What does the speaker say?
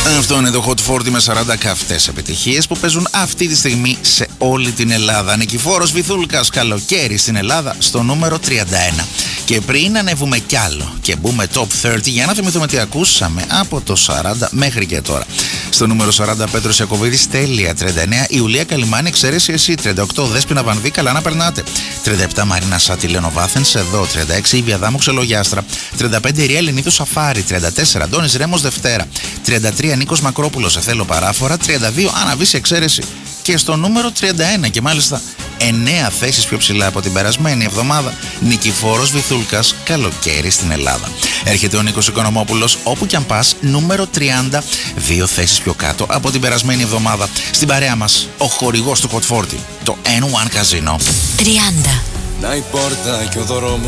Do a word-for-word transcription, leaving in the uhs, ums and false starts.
Αυτό είναι το Hot φορτί με σαράντα καυτές επιτυχίες που παίζουν αυτή τη στιγμή σε όλη την Ελλάδα. Νικηφόρος Βυθούλκας, καλοκαίρι στην Ελλάδα, στο νούμερο τριάντα ένα. Και πριν ανέβουμε κι άλλο και μπούμε top τριάντα, για να θυμηθούμε τι ακούσαμε από το σαράντα μέχρι και τώρα. Στο νούμερο σαράντα Πέτρος Ιακωβίδης, τέλεια. τριάντα εννέα Ιουλία Καλιμάνη, εξαίρεση εσύ. τριάντα οκτώ Δέσποινα Βανδύ, καλά να περνάτε. τριάντα επτά Μαρίνα Σάτι, Λένο Βάθενς, εδώ. τριάντα έξι Ήβια Δάμου, Ξελογιάστρα. τριάντα πέντε Ιρία Ελληνίδου, Σαφάρι. τριάντα τέσσερα Αντώνης Ρέμος, Δευτέρα. τριάντα τρία Νίκος Μακρόπουλος, σε θέλω παράφορα. τριάντα δύο Άννα Βύση, εξαίρεση. Και στο νούμερο τριάντα ένα, και μάλιστα εννέα θέσεις πιο ψηλά από την περασμένη εβδομάδα, Νικηφόρος Βυθούλκας, καλοκαίρι στην Ελλάδα. Έρχεται ο Νίκος Οικονομόπουλος, όπου κι αν πας, νούμερο τριάντα, δύο θέσεις πιο κάτω από την περασμένη εβδομάδα. Στην παρέα μας, ο χορηγός του Hot φορτί, το N one Casino. τριάντα. Να η πόρτα και ο δρόμος